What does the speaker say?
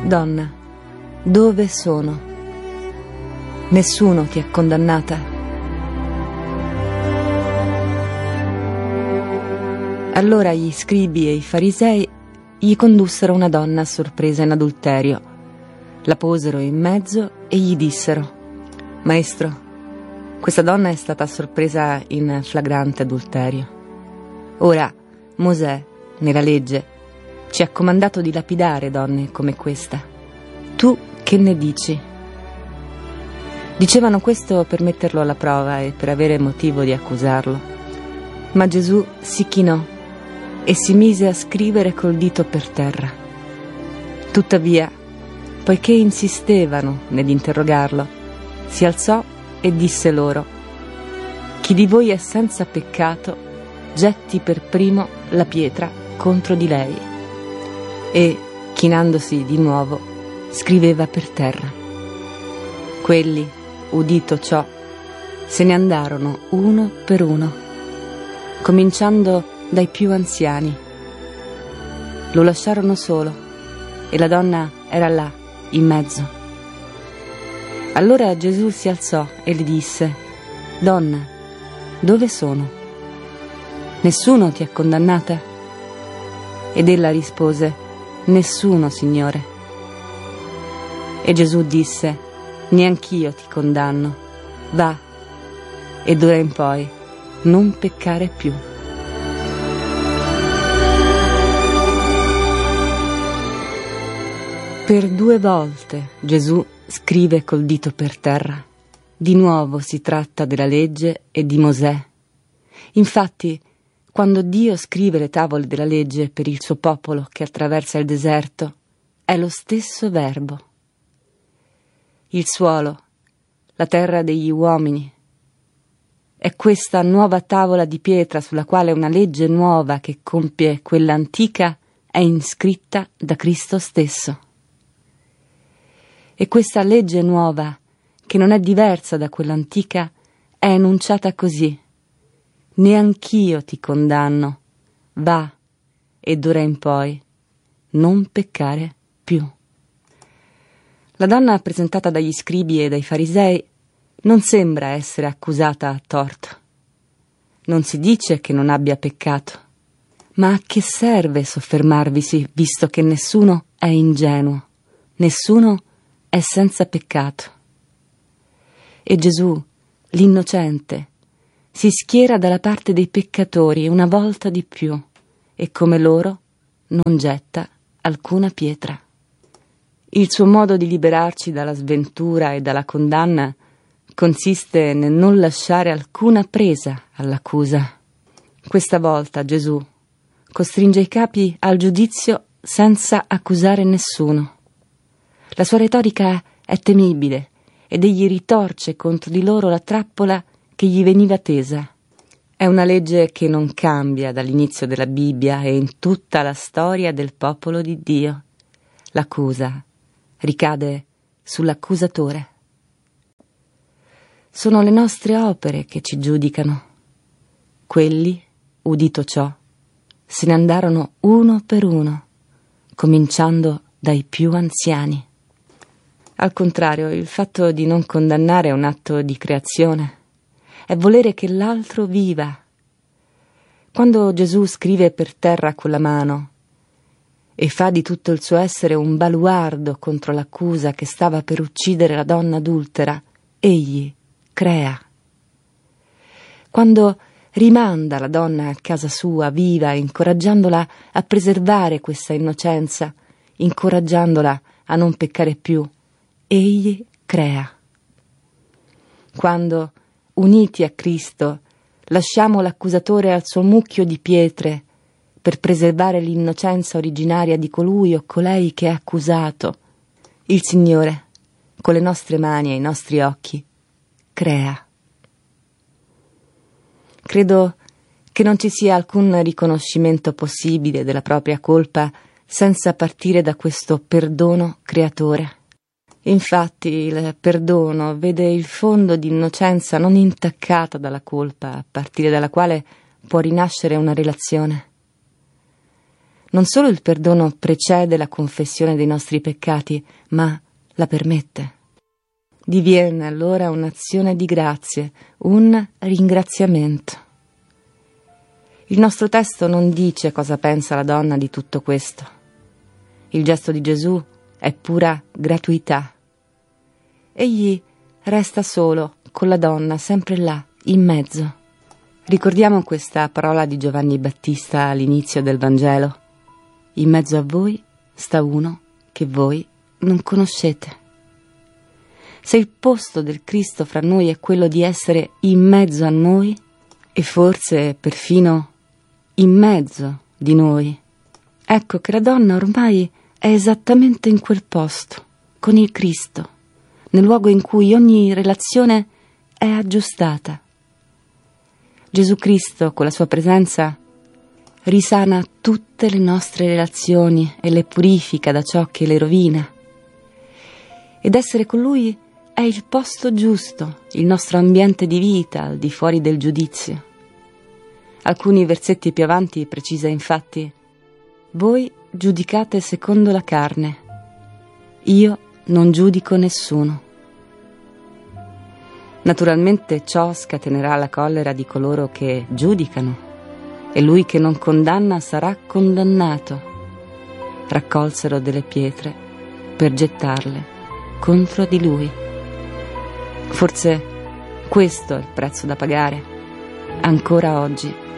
Donna, dove sono? Nessuno ti ha condannata? Allora gli scribi e i farisei gli condussero una donna sorpresa in adulterio, la posero in mezzo e gli dissero: Maestro, questa donna è stata sorpresa in flagrante adulterio. Ora Mosè, nella legge, ci ha comandato di lapidare donne come questa. Tu che ne dici? Dicevano questo per metterlo alla prova e per avere motivo di accusarlo. Ma Gesù si chinò e si mise a scrivere col dito per terra. Tuttavia, poiché insistevano nell'interrogarlo, si alzò e disse loro: Chi di voi è senza peccato, getti per primo la pietra contro di lei. E, chinandosi di nuovo, scriveva per terra. Quelli, udito ciò, se ne andarono uno per uno, cominciando dai più anziani. Lo lasciarono solo e la donna era là, in mezzo. Allora Gesù si alzò e le disse: Donna, dove sono? Nessuno ti ha condannata? Ed ella rispose: Nessuno, Signore. E Gesù disse: Neanch'io ti condanno. Va, e d'ora in poi non peccare più. Per 2 volte Gesù scrive col dito per terra. Di nuovo si tratta della legge e di Mosè. Infatti, quando Dio scrive le tavole della legge per il suo popolo che attraversa il deserto, è lo stesso verbo. Il suolo, la terra degli uomini, è questa nuova tavola di pietra sulla quale una legge nuova che compie quella antica è iscritta da Cristo stesso. E questa legge nuova, che non è diversa da quella antica, è enunciata così: Neanch'io ti condanno, va, e d'ora in poi non peccare più. La donna presentata dagli scribi e dai farisei non sembra essere accusata a torto. Non si dice che non abbia peccato, ma a che serve soffermarvisi visto che nessuno è ingenuo, nessuno è senza peccato? E Gesù, l'innocente, si schiera dalla parte dei peccatori una volta di più e come loro non getta alcuna pietra. Il suo modo di liberarci dalla sventura e dalla condanna consiste nel non lasciare alcuna presa all'accusa. Questa volta Gesù costringe i capi al giudizio senza accusare nessuno. La sua retorica è temibile ed egli ritorce contro di loro la trappola che gli veniva tesa. È una legge che non cambia dall'inizio della Bibbia e in tutta la storia del popolo di Dio. L'accusa ricade sull'accusatore. Sono le nostre opere che ci giudicano. Quelli, udito ciò, se ne andarono uno per uno, cominciando dai più anziani. Al contrario, il fatto di non condannare è un atto di creazione. È volere che l'altro viva. Quando Gesù scrive per terra con la mano e fa di tutto il suo essere un baluardo contro l'accusa che stava per uccidere la donna adultera, egli crea. Quando rimanda la donna a casa sua viva, incoraggiandola a preservare questa innocenza, incoraggiandola a non peccare più, egli crea. Quando, uniti a Cristo, lasciamo l'accusatore al suo mucchio di pietre per preservare l'innocenza originaria di colui o colei che è accusato, il Signore, con le nostre mani e i nostri occhi, crea. Credo che non ci sia alcun riconoscimento possibile della propria colpa senza partire da questo perdono creatore. Infatti il perdono vede il fondo di innocenza non intaccata dalla colpa, a partire dalla quale può rinascere una relazione. Non solo il perdono precede la confessione dei nostri peccati, ma la permette. Diviene allora un'azione di grazie, un ringraziamento. Il nostro testo non dice cosa pensa la donna di tutto questo. Il gesto di Gesù è pura gratuità. Egli resta solo con la donna, sempre là, in mezzo. Ricordiamo questa parola di Giovanni Battista all'inizio del Vangelo. In mezzo a voi sta uno che voi non conoscete. Se il posto del Cristo fra noi è quello di essere in mezzo a noi, e forse perfino in mezzo di noi, ecco che la donna ormai è esattamente in quel posto, con il Cristo, nel luogo in cui ogni relazione è aggiustata. Gesù Cristo, con la sua presenza, risana tutte le nostre relazioni e le purifica da ciò che le rovina. Ed essere con Lui è il posto giusto, il nostro ambiente di vita al di fuori del giudizio. Alcuni versetti più avanti precisa infatti: voi giudicate secondo la carne, io non giudico nessuno. Naturalmente ciò scatenerà la collera di coloro che giudicano, e lui che non condanna sarà condannato. Raccolsero delle pietre per gettarle contro di lui. Forse questo è il prezzo da pagare, ancora oggi,